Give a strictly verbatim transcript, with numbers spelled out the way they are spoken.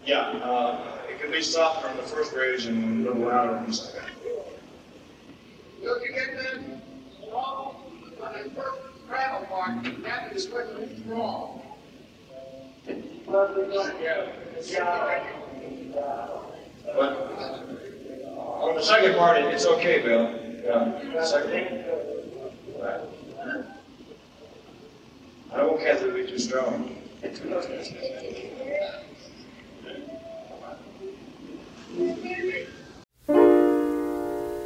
Yeah, uh, it can be softer on the first bridge and a little louder on the second. Look, you get that wrong on the first travel part, that is what is wrong. Yeah. But on the second part, it's okay, Bill. Yeah. Second. Right. I don't want Kathy to be too strong. Thank you.